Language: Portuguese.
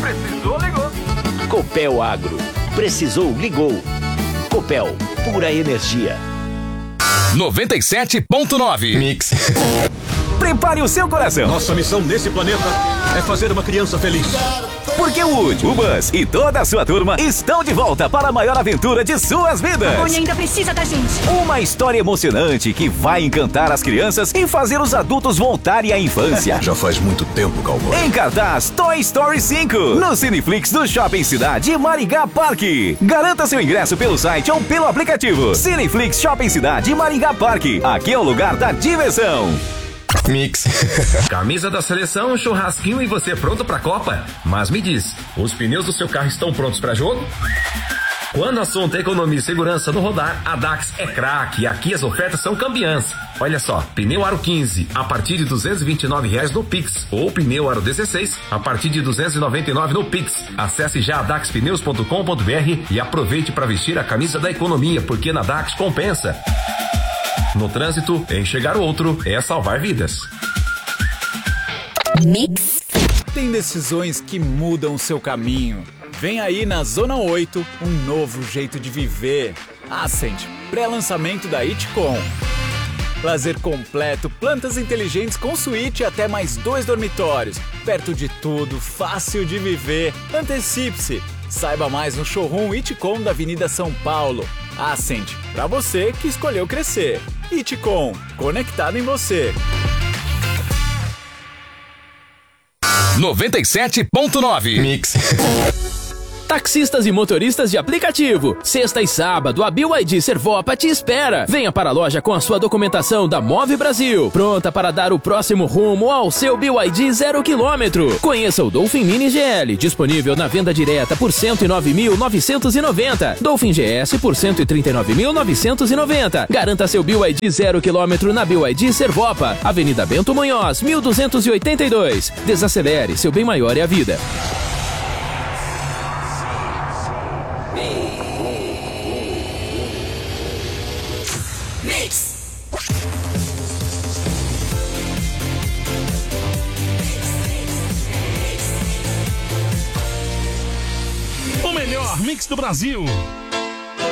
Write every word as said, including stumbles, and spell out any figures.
Precisou, ligou. Copel Agro. Precisou, ligou. Copel, pura energia. noventa e sete ponto nove Mix. Prepare o seu coração. Nossa missão nesse planeta é fazer uma criança feliz. Porque o Woody, o Buzz e toda a sua turma estão de volta para a maior aventura de suas vidas. A Bonnie ainda precisa da gente. Uma história emocionante que vai encantar as crianças e fazer os adultos voltarem à infância. Já faz muito tempo, cowboy. Em cartaz, Toy Story cinco, no Cineflix do Shopping Cidade Maringá Parque. Garanta seu ingresso pelo site ou pelo aplicativo. Cineflix Shopping Cidade Maringá Parque. Aqui é o lugar da diversão. Mix. Camisa da seleção, churrasquinho e você pronto pra Copa? Mas me diz, os pneus do seu carro estão prontos pra jogo? Quando o assunto é economia e segurança no rodar, a Dax é craque e aqui as ofertas são campeãs. Olha só, pneu Aro quinze a partir de duzentos e vinte e nove reais no Pix ou pneu Aro dezesseis a partir de duzentos e noventa e nove no Pix. Acesse já dax pneus ponto com ponto br e aproveite para vestir a camisa da economia, porque na Dax compensa. No trânsito, enxergar o outro é salvar vidas. Mix. Tem decisões que mudam o seu caminho. Vem aí na Zona oito um novo jeito de viver. Ascent, pré-lançamento da Itcom. Lazer completo, plantas inteligentes com suíte e até mais dois dormitórios. Perto de tudo, fácil de viver. Antecipe-se. Saiba mais no showroom Itcom da Avenida São Paulo. Ascent, pra você que escolheu crescer. Itcom, conectado em você. noventa e sete ponto nove Mix. Taxistas e motoristas de aplicativo. Sexta e sábado, a B Y D Servopa te espera. Venha para a loja com a sua documentação da Move Brasil, pronta para dar o próximo rumo ao seu B Y D zero quilômetro. Conheça o Dolphin Mini G L, disponível na venda direta por cento e nove mil novecentos e noventa. Dolphin G S por cento e trinta e nove mil novecentos e noventa. Garanta seu B Y D zero quilômetro na B Y D Servopa, Avenida Bento Munhoz, mil duzentos e oitenta e dois. Desacelere, seu bem maior é a vida. Mix do Brasil.